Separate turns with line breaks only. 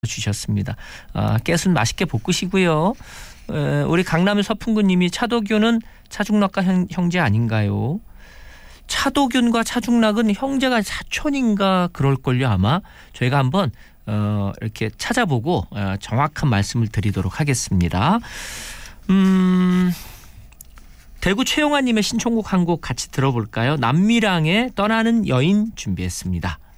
주셨습니다. 깨순 맛있게 볶으시고요. 우리 강남의 서풍구님이 차도균은 차중락과 형제 아닌가요? 차도균과 차중락은 형제가 사촌인가 그럴걸요 아마. 저희가 한번 이렇게 찾아보고 정확한 말씀을 드리도록 하겠습니다. 대구 최용환님의 신청곡 한 곡 같이 들어볼까요? 남미랑의 떠나는 여인 준비했습니다.